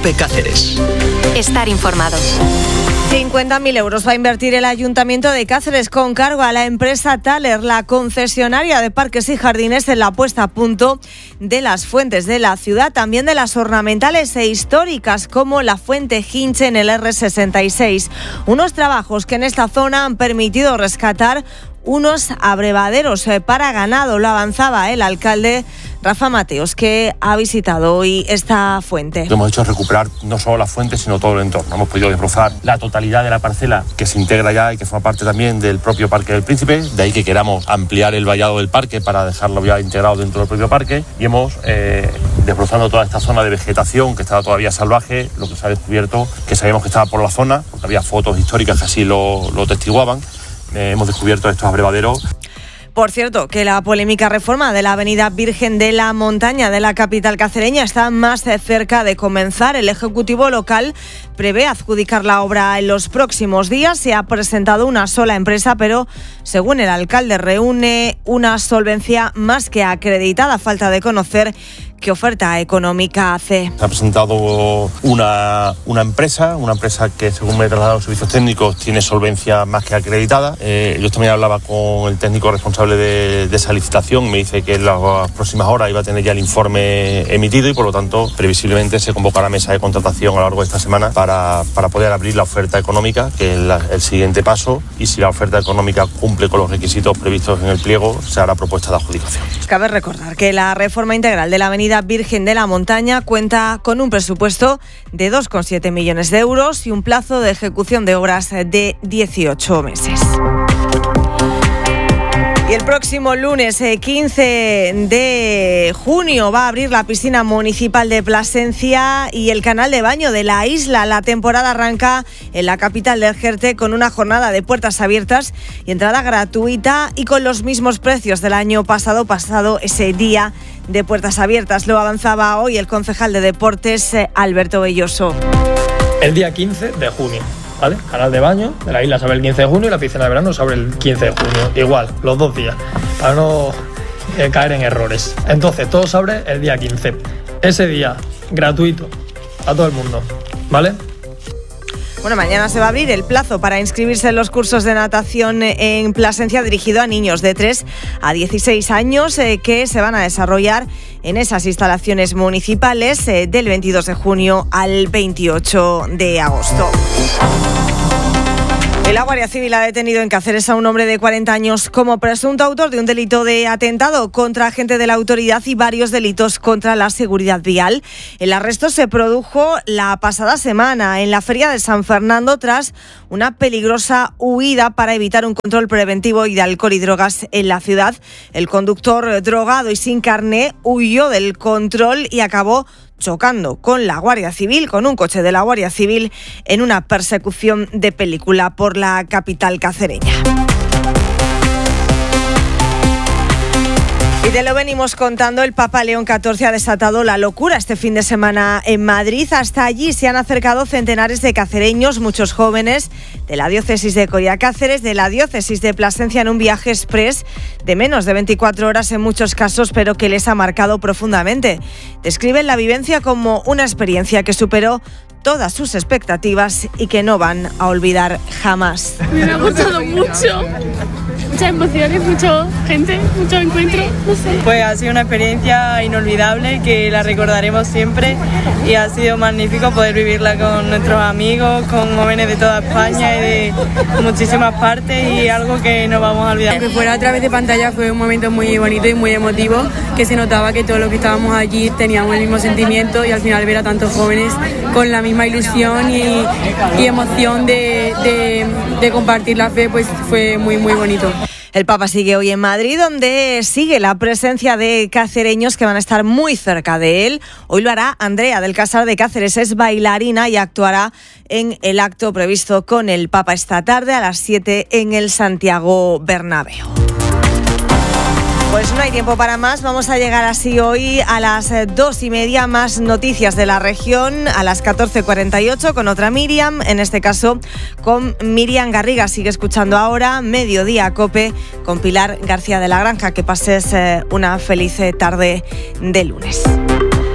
COPE Cáceres. Estar informado. 50.000 euros va a invertir el Ayuntamiento de Cáceres con cargo a la empresa Thaler, la concesionaria de parques y jardines, en la puesta a punto de las fuentes de la ciudad, también de las ornamentales e históricas como la Fuente Hinche en el R66. Unos trabajos que en esta zona han permitido rescatar unos abrevaderos para ganado. Lo avanzaba el alcalde Rafa Mateos, que ha visitado hoy esta fuente. Lo que hemos hecho es recuperar no solo la fuente, sino todo el entorno. Hemos podido desbrozar la totalidad de la parcela que se integra ya y que forma parte también del propio Parque del Príncipe. De ahí que queramos ampliar el vallado del parque para dejarlo ya integrado dentro del propio parque. Y hemos, desbrozando toda esta zona de vegetación que estaba todavía salvaje, lo que se ha descubierto, que sabíamos que estaba por la zona, porque había fotos históricas que así lo testiguaban. Hemos descubierto estos abrevaderos. Por cierto, que la polémica reforma de la avenida Virgen de la Montaña de la capital cacereña está más cerca de comenzar. El Ejecutivo local prevé adjudicar la obra en los próximos días. Se ha presentado una sola empresa, pero según el alcalde que una solvencia más que acreditada. Falta de conocer qué oferta económica hace. Se ha presentado una empresa que, según me he trasladado a los servicios técnicos, tiene solvencia más que acreditada. Yo también hablaba con el técnico responsable de esa licitación. Me dice que en las próximas horas iba a tener ya el informe emitido y, por lo tanto, previsiblemente se convocará mesa de contratación a lo largo de esta semana para poder abrir la oferta económica, que es el siguiente paso. Y si la oferta económica cumple con los requisitos previstos en el pliego, se hará propuesta de adjudicación. Cabe recordar que la reforma integral de la avenida Virgen de la Montaña cuenta con un presupuesto de 2,7 millones de euros y un plazo de ejecución de obras de 18 meses. Y el próximo lunes 15 de junio va a abrir la piscina municipal de Plasencia y el canal de baño de la isla. La temporada arranca en la capital del Jerte con una jornada de puertas abiertas y entrada gratuita y con los mismos precios del año pasado ese día de puertas abiertas. Lo avanzaba hoy el concejal de Deportes, Alberto Belloso. El día 15 de junio. ¿Vale? Canal de baño de la isla se abre el 15 de junio y la piscina de verano se abre el 15 de junio. Igual, los 2 días, para no caer en errores. Entonces, todo se abre el día 15. Ese día, gratuito, a todo el mundo, ¿vale? Bueno, mañana se va a abrir el plazo para inscribirse en los cursos de natación en Plasencia dirigido a niños de 3 a 16 años que se van a desarrollar en esas instalaciones municipales del 22 de junio al 28 de agosto. La Guardia Civil ha detenido en Cáceres a un hombre de 40 años como presunto autor de un delito de atentado contra agente de la autoridad y varios delitos contra la seguridad vial. El arresto se produjo la pasada semana en la Feria de San Fernando tras una peligrosa huida para evitar un control preventivo y de alcohol y drogas en la ciudad. El conductor drogado y sin carné huyó del control y acabó chocando con la Guardia Civil, con un coche de la Guardia Civil, en una persecución de película por la capital cacereña. Y te lo venimos contando, el Papa León XIV ha desatado la locura este fin de semana en Madrid. Hasta allí se han acercado centenares de cacereños, muchos jóvenes de la diócesis de Coria Cáceres, de la diócesis de Plasencia, en un viaje express de menos de 24 horas en muchos casos, pero que les ha marcado profundamente. Describen la vivencia como una experiencia que superó todas sus expectativas y que no van a olvidar jamás. Me ha gustado mucho. Muchas emociones, mucha gente, mucho encuentro, no sé. Pues ha sido una experiencia inolvidable que la recordaremos siempre y ha sido magnífico poder vivirla con nuestros amigos, con jóvenes de toda España y de muchísimas partes, y algo que no vamos a olvidar. Aunque fuera a través de pantalla, fue un momento muy bonito y muy emotivo, que se notaba que todos los que estábamos allí teníamos el mismo sentimiento, y al final ver a tantos jóvenes con la misma ilusión y emoción de compartir la fe, pues fue muy bonito. El Papa sigue hoy en Madrid, donde sigue la presencia de cacereños que van a estar muy cerca de él. Hoy lo hará Andrea del Casar de Cáceres, es bailarina y actuará en el acto previsto con el Papa esta tarde a las 7 en el Santiago Bernabéu. Pues no hay tiempo para más, vamos a llegar así hoy a las 2:30, más noticias de la región, a las 14:48 con otra Miriam, en este caso con Miriam Garriga. Sigue escuchando ahora Mediodía COPE con Pilar García de la Granja. Que pases una feliz tarde de lunes.